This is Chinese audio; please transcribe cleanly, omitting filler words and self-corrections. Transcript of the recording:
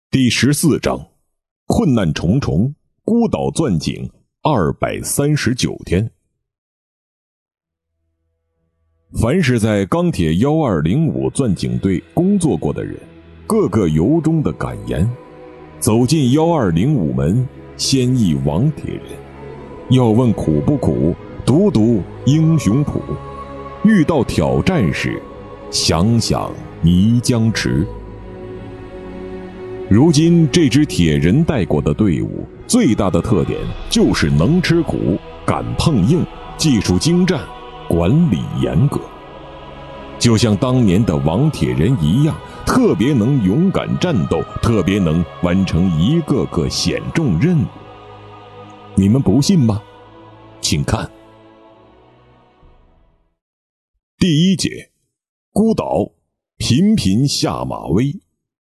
第14章，困难重重，孤岛钻井239天。凡是在钢铁1205钻井队工作过的人，个个由衷的感言：走进1205门，先忆王铁人。要问苦不苦，读读英雄谱。遇到挑战时，想想泥浆池。如今这支铁人带过的队伍最大的特点就是能吃苦，敢碰硬，技术精湛，管理严格。就像当年的王铁人一样，特别能勇敢战斗，特别能完成一个个险重任务。你们不信吗？请看第1节，孤岛频频下马威。